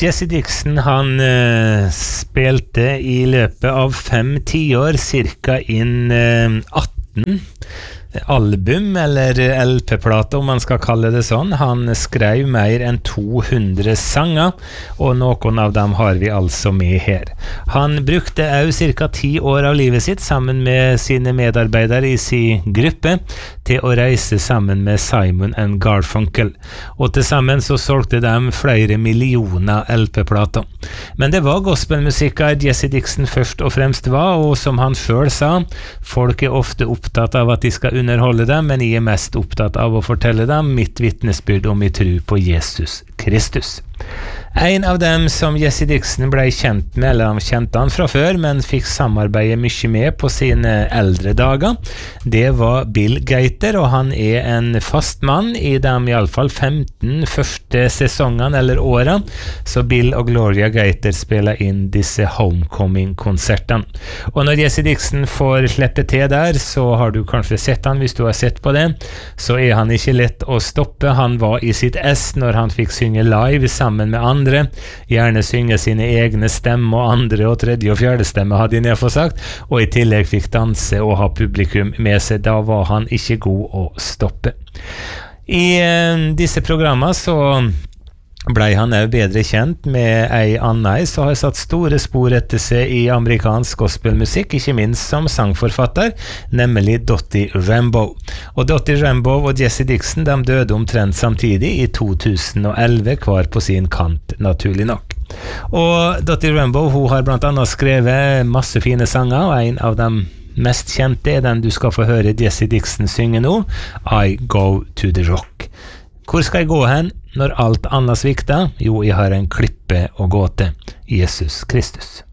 Jesse Dixon han spilte i løpet av 5 tiår cirka inn 18 album eller LP-plate om man skal kalle det sånn. Han skrev mer enn 200 sanger, og noen av dem har vi altså med her. Han brukte også cirka 10 år av livet sitt sammen med sine medarbeidere i sin gruppe til å reise sammen med Simon & Garfunkel, og til sammen så solgte de flere millioner LP-plater. Men det var gospelmusikker Jesse Dixon først og fremst var, og som han selv sa, folk er ofte opptatt av at de skal underholde dem, men jeg er mest opptatt av å fortelle dem mitt vittnesbyrd om min tro på Jesus Kristus. En av dem som Jesse Dixon ble kjent med, eller han kjente han fra før, men fikk samarbeide mye med på sine eldre dager, det var Bill Gaither, og han er en fast mann i de i alle fall 15 første sesongene eller årene, så Bill og Gloria Gaither spiller inn disse Homecoming-konsertene. Og når Jesse Dixon får slippe til der, så har du kanskje sett han, hvis du har sett på det, så er han ikke lett å stoppe. Han var i sitt ess når han fikk synge live sammen med andre, gjerne synge sine egne stemmer, og andre og tredje og fjerde stemme hadde jeg nedfor sagt, og i tillegg fikk danse og ha publikum med seg. Da var han ikke god å stoppe. I disse programmene så ble han også bedre kjent med ei Anna som har satt store spor etter seg i amerikansk gospelmusikk, ikke minst som sangforfatter, nemlig Dottie Rambo. Og Dottie Rambo og Jesse Dixon de døde omtrent samtidig i 2011, hver på sin kant, naturlig nok. Og Dottie Rambo hun har blant annet skrevet masse fine sanger, og en av dem mest kjente er den du skal få høre Jesse Dixon synge nå, I Go to the Rock. Hvor skal jeg gå hen når alt annet svikter? Jo, jeg har en klippe å gå til, Jesus Kristus.